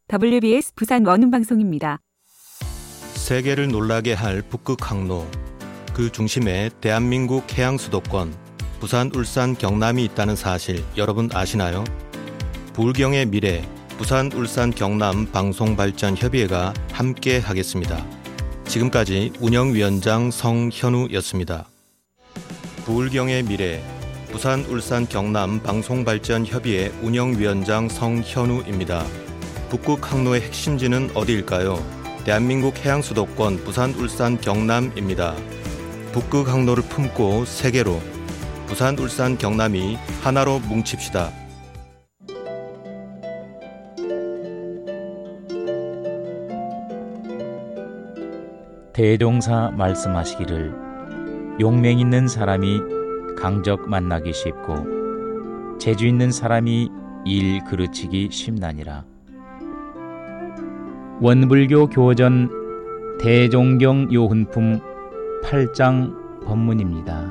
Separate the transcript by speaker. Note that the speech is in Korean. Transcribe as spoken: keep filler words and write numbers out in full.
Speaker 1: 더블유비에스 부산 원음방송입니다.
Speaker 2: 세계를 놀라게 할 북극 항로, 그 중심에 대한민국 해양수도권, 부산, 울산, 경남이 있다는 사실 여러분 아시나요? 부울경의 미래, 부산, 울산, 경남 방송발전협의회가 함께 하겠습니다. 지금까지 운영위원장 성현우였습니다. 부울경의 미래, 부산, 울산, 경남 방송발전협의회 운영위원장 성현우입니다. 북극 항로의 핵심지는 어디일까요? 대한민국 해양수도권 부산, 울산, 경남입니다. 북극 항로를 품고 세계로, 부산, 울산, 경남이 하나로 뭉칩시다.
Speaker 3: 대종사 말씀하시기를 용맹 있는 사람이 강적 만나기 쉽고 재주 있는 사람이 일 그르치기 쉽나니라. 원불교 교전 대종경 요훈품 팔 장 법문입니다.